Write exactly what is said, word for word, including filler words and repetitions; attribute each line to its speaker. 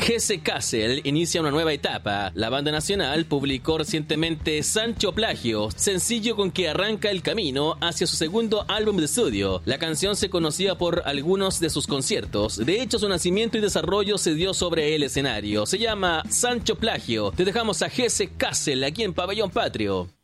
Speaker 1: Jesse Castle inicia una nueva etapa. La banda nacional publicó recientemente Sancho Plagio, sencillo con que arranca el camino hacia su segundo álbum de estudio. La canción se conocía por algunos de sus conciertos. De hecho, su nacimiento y desarrollo se dio sobre el escenario. Se llama Sancho Plagio. Te dejamos a Jesse Castle aquí en Pabellón Patrio.